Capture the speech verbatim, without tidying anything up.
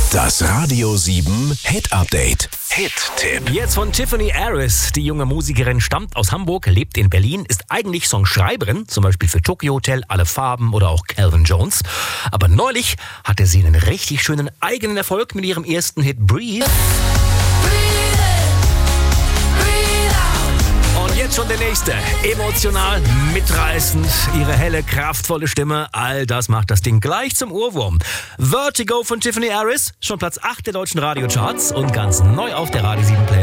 Das Radio sieben Hit Update. Hit-Tipp. Jetzt von Tiffany Aris. Die junge Musikerin stammt aus Hamburg, lebt in Berlin, ist eigentlich Songschreiberin, zum Beispiel für Tokyo Hotel, Alle Farben oder auch Calvin Jones. Aber neulich hatte sie einen richtig schönen eigenen Erfolg mit ihrem ersten Hit Breathe. Und jetzt schon der nächste. Emotional, mitreißend, ihre helle, kraftvolle Stimme, all das macht das Ding gleich zum Ohrwurm. Vertigo von Tiffany Aris, schon Platz acht der deutschen Radiocharts und ganz neu auf der Radio sieben Playlist.